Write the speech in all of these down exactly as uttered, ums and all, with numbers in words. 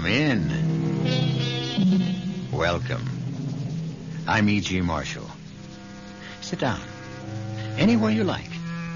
in. Welcome. I'm E G. Marshall. Sit down. Anywhere you like.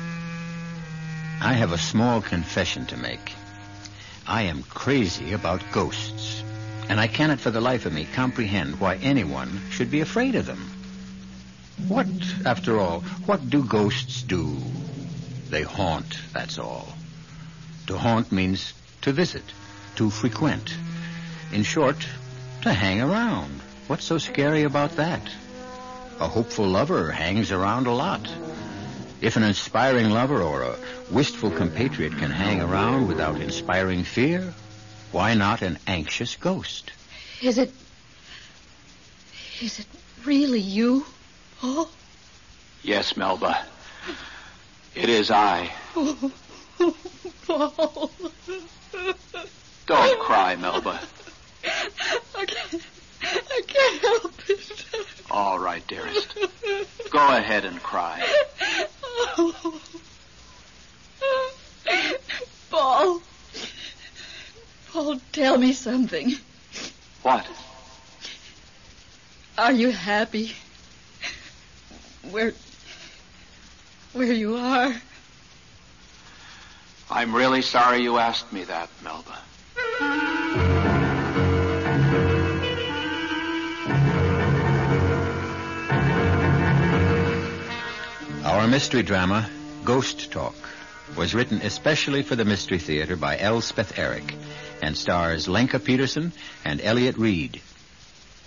I have a small confession to make. I am crazy about ghosts, and I cannot for the life of me comprehend why anyone should be afraid of them. What, after all, what do ghosts do? They haunt, that's all. To haunt means to visit, to frequent. In short, to hang around. What's so scary about that? A hopeful lover hangs around a lot. If an inspiring lover or a wistful compatriot can hang around without inspiring fear, why not an anxious ghost? Is it... Is it really you, Paul? Yes, Melba. It is I. Oh, Paul. Don't cry, Melba. I can't... I can't help it. All right, dearest. Go ahead and cry. Oh. Paul. Paul, tell me something. What? Are you happy? Where... Where you are? I'm really sorry you asked me that, Melba. Our mystery drama, Ghost Talk, was written especially for the Mystery Theater by Elspeth Eric and stars Lenka Peterson and Elliot Reed.